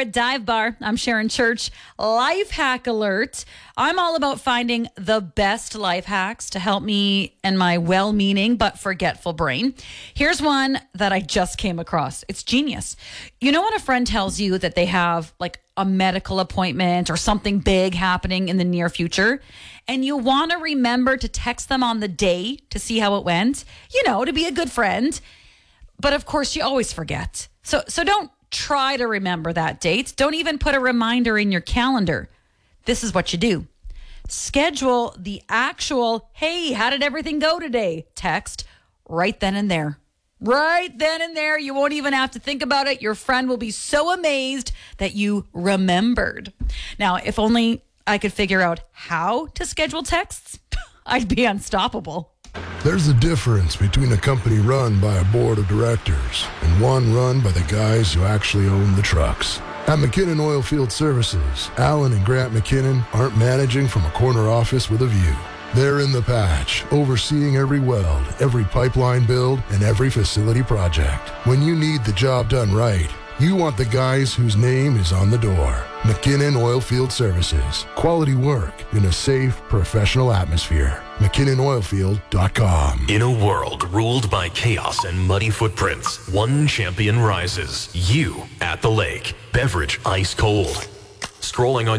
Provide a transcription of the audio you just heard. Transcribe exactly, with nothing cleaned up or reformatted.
at Dive Bar. I'm Sharon Church. Life hack alert. I'm all about finding the best life hacks to help me and my well-meaning but forgetful brain. Here's one that I just came across. It's genius. You know when a friend tells you that they have like a medical appointment or something big happening in the near future, and you want to remember to text them on the day to see how it went, you know, to be a good friend. But of course, you always forget. So so don't try to remember that date. Don't even put a reminder in your calendar. This is what you do. Schedule the actual, hey, how did everything go today? Text right then and there. Right then and there. You won't even have to think about it. Your friend will be so amazed that you remembered. Now, if only I could figure out how to schedule texts, I'd be unstoppable. There's a difference between a company run by a board of directors and one run by the guys who actually own the trucks. At McKinnon Oilfield Services, Alan and Grant McKinnon aren't managing from a corner office with a view. They're in the patch, overseeing every weld, every pipeline build, and every facility project. When you need the job done right, you want the guys whose name is on the door. McKinnon Oilfield Services. Quality work in a safe, professional atmosphere. McKinnon Oilfield dot com. In a world ruled by chaos and muddy footprints, one champion rises. You at the lake. Beverage ice cold. Scrolling on